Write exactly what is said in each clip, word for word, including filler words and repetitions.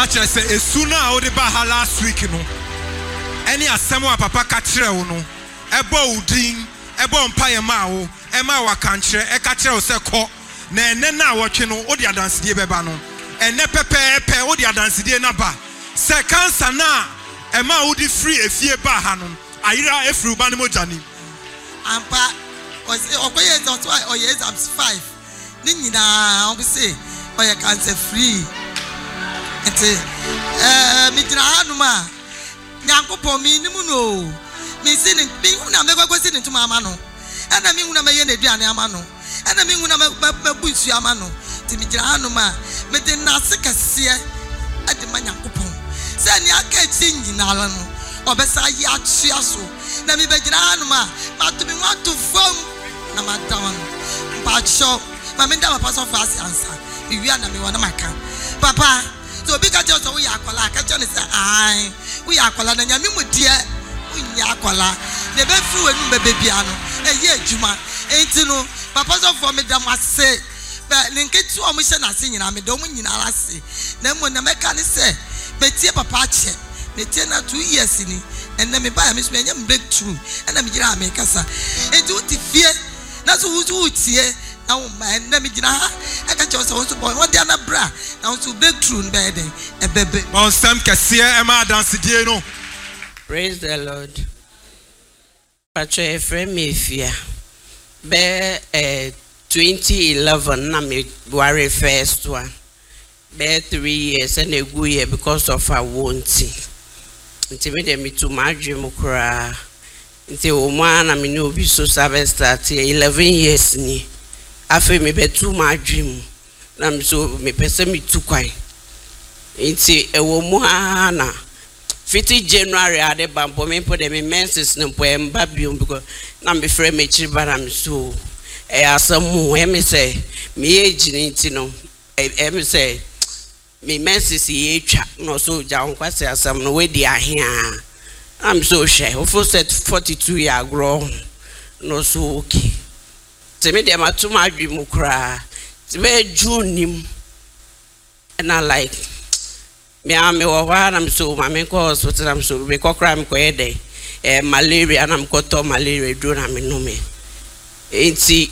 Nature say a sooner or the baha last week no. Any asemo papa katre no. Ebo udin, ebo empire mao, ema wa kantre, e katre o se ko. Na ene na watwe no odi adanside beba no. Ene pepe pe odi adanside na ba. Se cancer na ema odi free efie ba ha no. Ayira efru ba ne mojani. Ampa okoye is why oye exams five. Ni nyina on say oye cancer free. Ete eh mi jira hanuma. Nyankopon mi nimu no. Mi si ni mi hu na me kwakwesi ni tuma ama no. Ana mi hu na me ye na duane ama no. Ana mi hu na me busu ama no. Ti mi jira hanuma. Me de na se kese ade ma Nyankopon. Se ni aka chi nyina la no. Obesa yi atua so. Na mi be jira hanuma. Ma to mi want to form na ma down. Pa cho. Ma me nda papa so fast answer. Mi wi na mi wona maka. Papa so big catch us we akola catch us say ai we akola na nyame mudie we akola de be fu enu be bebia no e ye adwuma enti no papa so for me da mase be linketu o mo hye na se nyina me do mo nyina ala se na mo na meka ne se be tie papa che me tie na two years ni and na me ba me so nyam breakthrough and na me gira me kasa enti uti fie na so wutu tie na wo man na me gina ha e ka che so so boy what dey na bra na so breakthrough in bed e bebe on sam kase e ma dance die no. Praise the Lord. Pacho friend me fear be eh twenty eleven na me worry first one be three years and a good year because of a wanting nti me dem to my dream kra nti o ma na me no bi so service start eleven years ni afi me be too my dream na me so me pese me too kwai nti e wo mu ana fifty January ade bampo me po de me menses no po emba biom because na me frɛ me chiri bara me so e asamu e me say me age ni nti no e me say me menses ye twa no so ja onkwase asam no we di ahia am so share o for set forty-two year grow no so okay te me dem atuma adwi mu kra te be junim and I like me am me wo wa na me so ma me ko hospital am so be ko kra me ko ede eh malaria na me ko to malaria do na me no me enti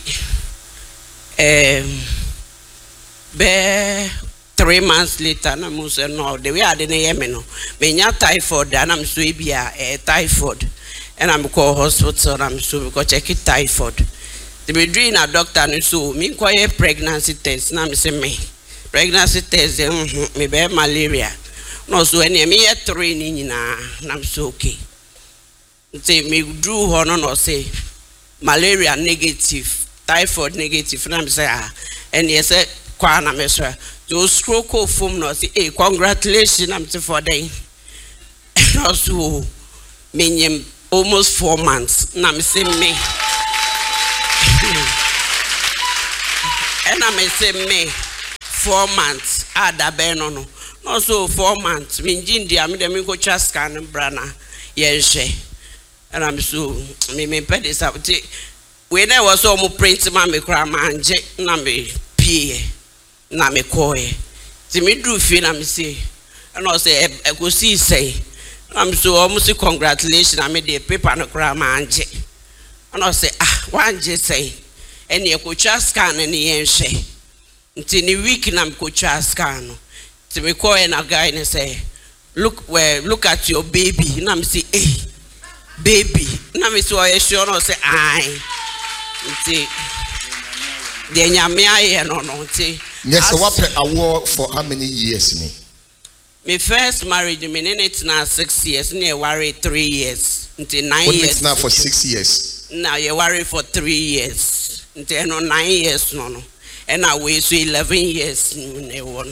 eh be three months later na mo say no the way ade na ye me no me nya typhoid na me so e bia eh typhoid and am ko hospital na me so because check it typhoid the be doing a doctor no so me ko ye pregnancy test na me say me pregnancy test mm me be malaria no so any me ye three ni nyina na me so okay say me drew ho no no say malaria negative typhoid negative na me say ah and ye say kwa na me so to stroke of form no say hey congratulations am say for day no so me nyem almost four months na me say me and I may say me four months ada be no no no so four months me jindia me dem go cha scan brana ye hwe and I'm so me me pay this up we na was so mo print ma me kra manje na me pie na me koe ti me do fi na me say and I say e go see say I'm so almost congratulations na me the paper no kra manje and I say ah one just say and ye go cha scan ni ye hwe nti ni week na me go cha scan no ti me call and a guy and say look where look at your baby na me say eh baby na me so I sure no say ai nti de nyame aye no no nti yes what award for how many years ni my first marriage me in it now six years ne worry three years nti nine what years now for six years now you worry for three years nti no nine years no no and I wait so eleven years ne won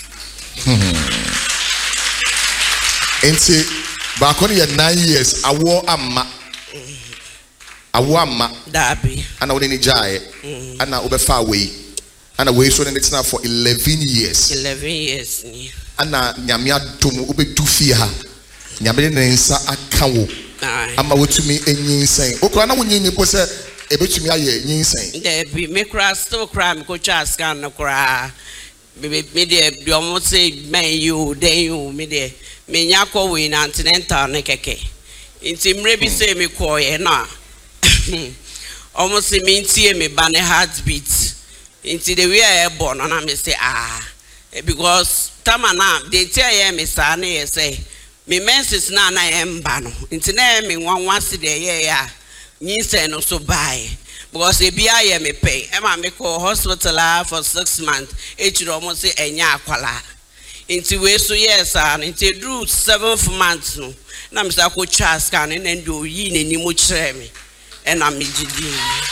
nti ba ko ne nine years awo amma awo amma dabi ana woni ni jae ana obefa away ana we so ne tina for eleven years eleven years ni ana nyame adom obedu fie ha nyame ne nsa aka wo ama wotumi enyinsen okura na wonyi ni po se ebetumi aye nyinsen dabi me kra still kra me ko cha scan no kra me de de omo say man you then you me de me nya ko we na continental ne keke nti mre bi say me ko ye na omo say me ntie me ba ne heartbeat nti the way I born na me say ah because tama na they tell ye me sa na ye say me menses na na emba no nti na me nwanwa se de ye ya nyinse no so buy because e bia ye me pay e ma me ko hospital for six months e chiro mo say enya akwala nti we so yes ah nti do seventh month no na me sa ko chas kan na ndo yi na ni mo kire me e na me gidi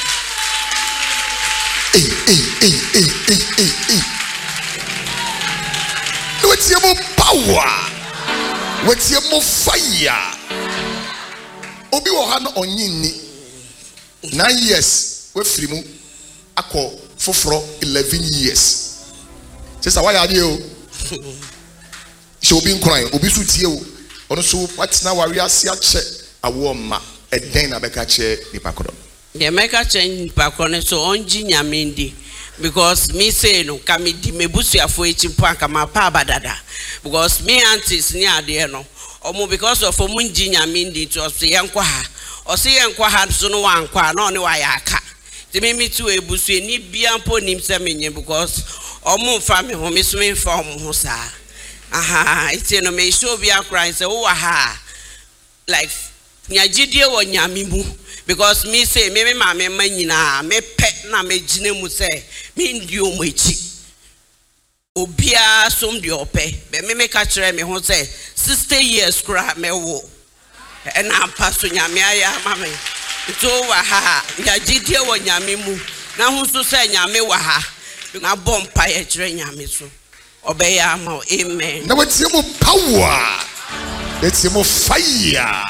eh eh eh eh eh eh what's your power? What's your fire? Obi Ohana Onyini nine years we free mu ako foforo eleven years. Sister, why are you? She will be crying. Obi su tie o. Ono so what na wari ase ache awo ma eden na beka che nipa kodom. The meka che nipa kodom so onji nyame ndi. Because me say no kami di mebusu afo echimpo anka ma pa badada because me aunties ni ade no omo because of omo nji nyame ndi to so yenkwa ha o se yenkwa ha so no wankwa na one wa ya aka ti me mitu ebusu ni bia mpo nim se menye because omo mfa me ho me so me mfa omo ho sa aha iti no me show bia cry say wo wa ha like nyagidie wo nyame mu because me say me me ma me manyina me pet na me gine mu say me ndi o mo echi obia som de ope be me me ka kire me ho say sixty years kra me wo e na paso nyame aya ma me to wa ha nyagidie wo nyame mu na ho so say nyame wa ha na bompa ye kire nyame so obeya ma amen na wati mo power it's mo fire.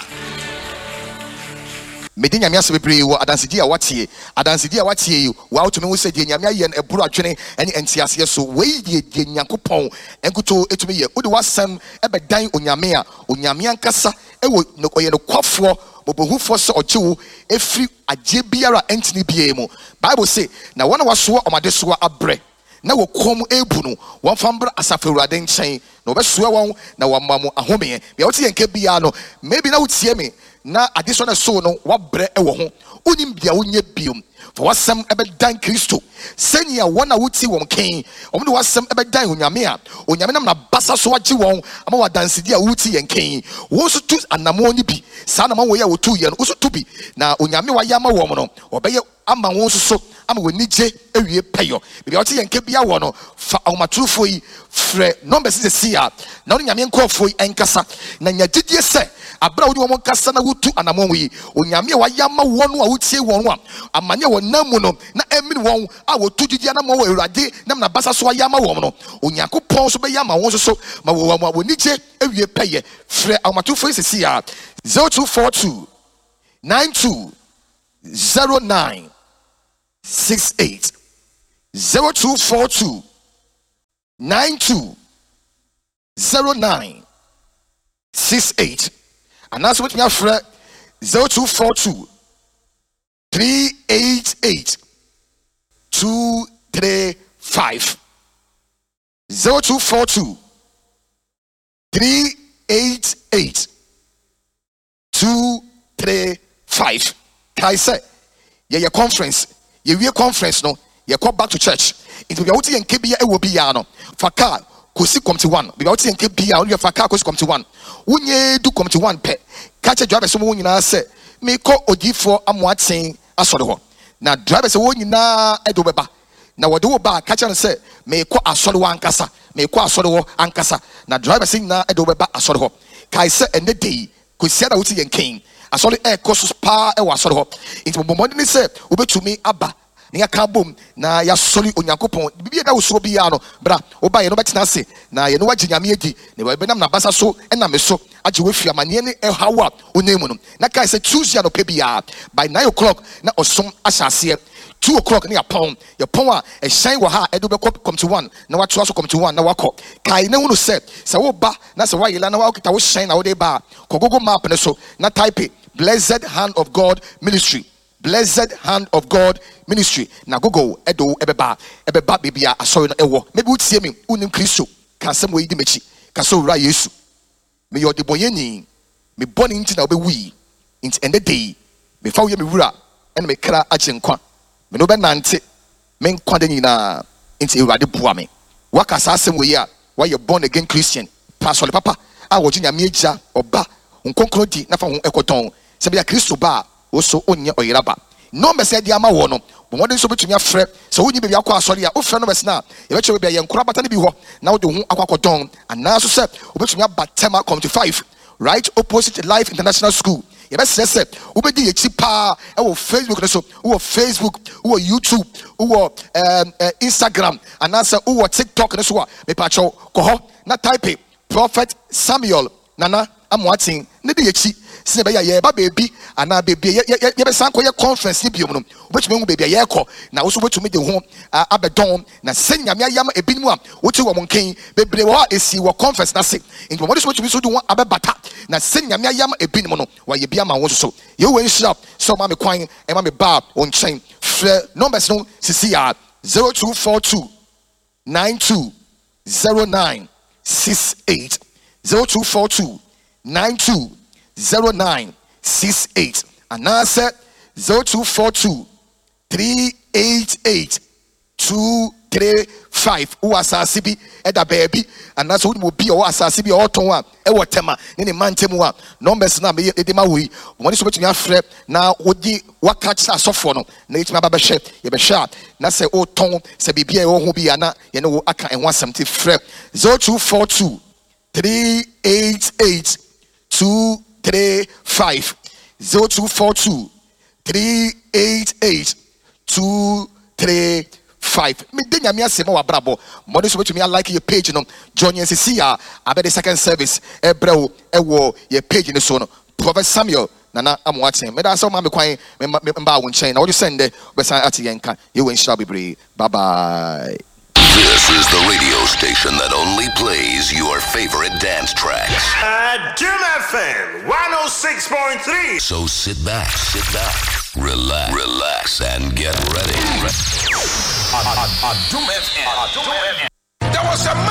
Medi nyame ase bebre wo adansidi a watie adansidi a watie yi wa auto me wo se die nyame aye na eburu atwene ene entiase so we die die nyankopon enkuto etumi ye wo de wasam ebedan onyame a onyame ankasa ewo oye no kwafo bobohufo se ochewu efri agye biara entini bie mu Bible say na wona waso omade so abre na wo kom ebu no won fambra asafewurade nchen na obesoa won na wamamu ahome bia wote yenke bia no maybe na wotie me na additional so no wabre ewo ho unim bia wonye biom for wasam ebedan Kristo senya wona wuti won ken omde wasam ebedan onyame a onyame nam na basa so agye won ama wadansidi a wuti yenken wo so tu anamo ni bi sa na ma wo ya wo tu ye no wo so tu bi na onyame wa ya ma wo no obeye ama wo so so ama woni je ewie peyo bia wote yenke bia wo no fa awmatrufo yi frɛ numbers is sia na onyame nkofo yi enkasa na nyagidie se abra woni wo kasa na wutu anamo wi onyame wa ya ma wo no a wutie wo no a amanye wo namu no na emini won a wo tujidia na mo wo Awurade na na basa so ya ma wo no Onyankopɔn so be ya ma wo so ma wo wo ni je ewie peye frɛ awmatufo yi sia zero two four two nine two zero nine six eight zero two four two nine two zero nine six eight and that's what me afre zero two four two three eight eight two three five zero two four two three eight eight two three five. Kai say yeah your conference ye we conference no ye come back to church into be wuti yenke bia e wo bia no faka kosi committee one be wuti yenke bia o ye faka kosi committee one wonye du committee one pe ka che driver so mo nyina se me ko odifo amoaten asore ho na driver se wo nyina edo beba na wode wo ba ka che no se me ko asore wo ankasa me ko asore wo ankasa na driver se nyina edo beba asore ho kai se ene dey kosi ada wuti yenken asole e koso pa e wasore ho nti bomode ni se obetumi aba na yaka bom na ya soli Onyankopon bibia da wo so bia no bra oba ye no betina se na ye no wagye nyame adi na we benam na basa so e na me so agye we fi amane ne e hawa onemu no na kai se Tuesday no pe bia by nine o'clock na osom ahyase two o'clock na ya pon ya pon a e shine wo ha e do be come to one na wa to so come to one na wakọ kai na hunu se se wo ba na se wa yela na wa okita wo shine na wo de ba kogogo map ne so na type Blessed Hand of God Ministry Blessed Hand of God Ministry. Na gogo edo ebeba ebeba bibia asori no ewo. Maybe utie me unim Kristo ka sem we di mechi ka so wura Yesu. Me yo de boyeni me boni nti na obewi nti ende day me fa wo me wura ene me kra agye nkwa. Me no be nante me nkwa de nyina nti Ewurade boa me. Waka sa asem we ya why you born again Christian. Pastor papa a wo ginya me agya oba nkonkro di na fa ho ekoton. Se be ya Kristo ba oso onye oyiraba. No me say di ama wo no. Bo modern so betumi afrɛ. Se wonyi bia akɔ asɔre a wo frɛ no mesna. Ye betwe bia ye nkora bata ne bi hɔ. Na wo de ho akwakodon. Ana so se obetumi abatema come to five. Right opposite Life International School. You best say say ubedi ye chipa e wo Facebook so wo Facebook wo YouTube wo um, uh, Instagram and answer wo TikTok so wa me pa cho ko ho na type Prophet Samuel Nana Amoatin ne de ye chi se be ya ye ba baby ana baby ye ye be san ko ye conference ni biom no obetumi hu baby ye ko na wo so betumi de ho abedon na se nyame ayam ebinimu a wo ti wo monken bebre wo esi wo conference na se nti mo de so betumi so de ho abebata na se nyame ayam ebinimu no wa ye bia ma wo so ye we nshira so ma me kwan e ma me ba on chen frɛ numbers no sisi ya zero two four two nine two zero nine six eight zero two four two nine two zero nine six eight and answer zero two four two three eight eight two three five. Who asasi bi eda baby and that's what will be or asasi bi or tonwa e wotema ne ne mantemu a numbers na me e de ma we woni so betumi afrɛ na wodi waka kira asofo no na yitumi aba behwe ye behwe na se o ton se bibia e wo ho bi ana ye ne wo aka enho asɛm te frɛ zero two four two three eight eight two three five zero two four two three eight eight two three five. Me de nyame asem wa brabo mo de so betumi like your page no join N C C a abe the second service e brewo e wo your page ni so no Prophet Samuel Nana Amoatin me da so ma me kwan me mba wo nchen na wo send the be san ati yenka ye we nshira bebre. Bye bye. This is the radio station that only plays your favorite dance tracks. Uh, Jim F M one oh six point three. So sit back, sit back, relax, relax, and get ready. Jim F M. There was a